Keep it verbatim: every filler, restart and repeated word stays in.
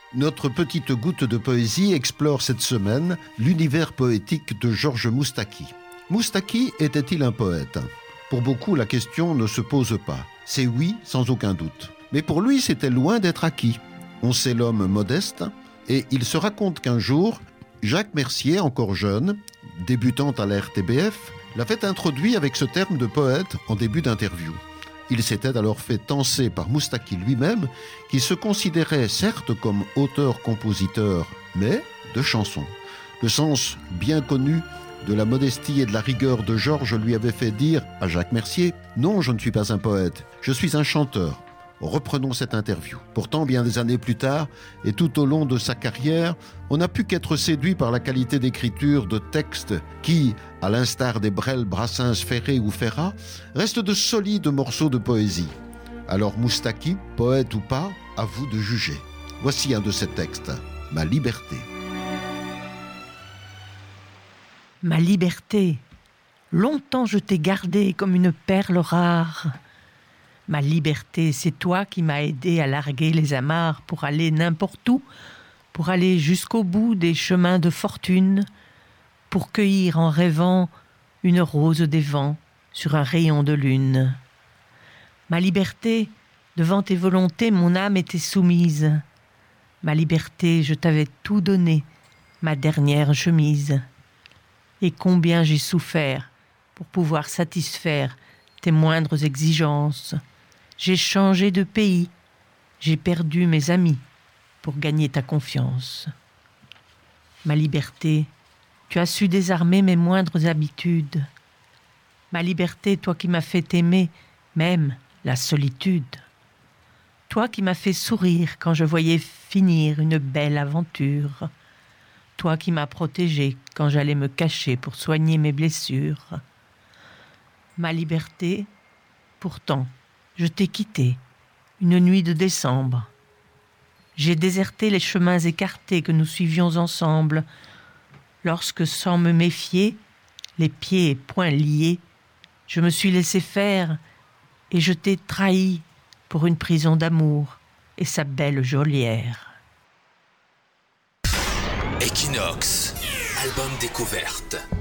Notre petite goutte de poésie explore cette semaine l'univers poétique de Georges Moustaki. Moustaki était-il un poète ? Pour beaucoup, la question ne se pose pas. C'est oui, sans aucun doute. Mais pour lui, c'était loin d'être acquis. On sait l'homme modeste, et il se raconte qu'un jour, Jacques Mercier, encore jeune, débutant à la R T B F, l'avait introduit avec ce terme de poète en début d'interview. Il s'était alors fait tancer par Moustaki lui-même, qui se considérait certes comme auteur-compositeur, mais de chansons. Le sens bien connu de la modestie et de la rigueur de Georges lui avait fait dire à Jacques Mercier « Non, je ne suis pas un poète, je suis un chanteur ». Reprenons cette interview. Pourtant, bien des années plus tard, et tout au long de sa carrière, on n'a pu qu'être séduit par la qualité d'écriture de textes qui, à l'instar des Brel, Brassens, Ferré ou Ferrat, restent de solides morceaux de poésie. Alors Moustaki, poète ou pas, à vous de juger. Voici un de ces textes, « Ma liberté ». Ma liberté, longtemps je t'ai gardée comme une perle rare. Ma liberté, c'est toi qui m'as aidé à larguer les amarres pour aller n'importe où, pour aller jusqu'au bout des chemins de fortune, pour cueillir en rêvant une rose des vents sur un rayon de lune. Ma liberté, devant tes volontés, mon âme était soumise. Ma liberté, je t'avais tout donné, ma dernière chemise. Et combien j'ai souffert pour pouvoir satisfaire tes moindres exigences. J'ai changé de pays, j'ai perdu mes amis pour gagner ta confiance. Ma liberté, tu as su désarmer mes moindres habitudes. Ma liberté, toi qui m'as fait aimer même la solitude. Toi qui m'as fait sourire quand je voyais finir une belle aventure. Toi qui m'as protégé quand j'allais me cacher pour soigner mes blessures. Ma liberté, pourtant, je t'ai quitté, une nuit de décembre. J'ai déserté les chemins écartés que nous suivions ensemble, lorsque, sans me méfier, les pieds et poings liés, je me suis laissé faire et je t'ai trahi pour une prison d'amour et sa belle geôlière. Equinox, album découverte.